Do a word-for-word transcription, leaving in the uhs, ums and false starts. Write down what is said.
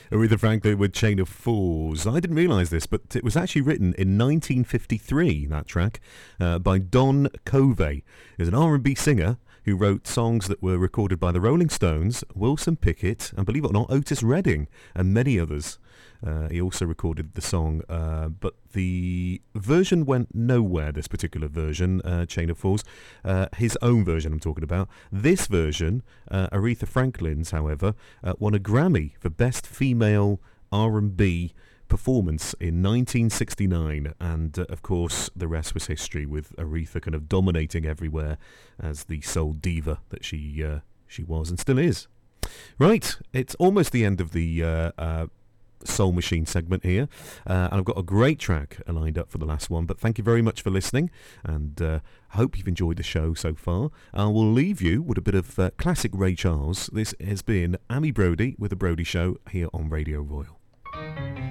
Aretha Franklin with Chain of Fools. I didn't realise this, but it was actually written in nineteen fifty-three, that track, uh, by Don Covey. He's an R and B singer who wrote songs that were recorded by the Rolling Stones, Wilson Pickett, and believe it or not, Otis Redding, and many others. Uh, he also recorded the song, uh, but the version went nowhere, this particular version, uh, Chain of Fools. Uh, his own version I'm talking about. This version, uh, Aretha Franklin's, however, uh, won a Grammy for Best Female R and B performance in nineteen sixty-nine, and uh, of course the rest was history, with Aretha kind of dominating everywhere as the soul diva that she uh, she was and still is. Right, it's almost the end of the uh, uh, Soul Machine segment here, uh, and I've got a great track lined up for the last one, but thank you very much for listening, and uh, I hope you've enjoyed the show so far. I will leave you with a bit of uh, classic Ray Charles. This has been Amy Brody with The Brody Show here on Radio Royal.